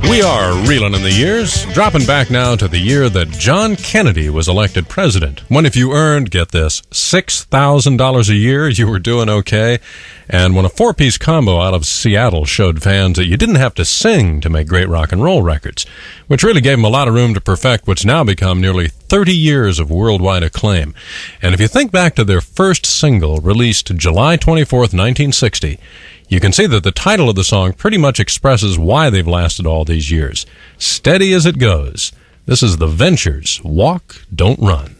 We are reeling in the years, dropping back now to the year that John Kennedy was elected president. When if you earned, get this, $6,000 a year, you were doing okay. And when a four-piece combo out of Seattle showed fans that you didn't have to sing to make great rock and roll records, which really gave them a lot of room to perfect what's now become nearly 30 years of worldwide acclaim. And if you think back to their first single, released July 24th, 1960, you can see that the title of the song pretty much expresses why they've lasted all these years. Steady as it goes. This is The Ventures, Walk, Don't Run.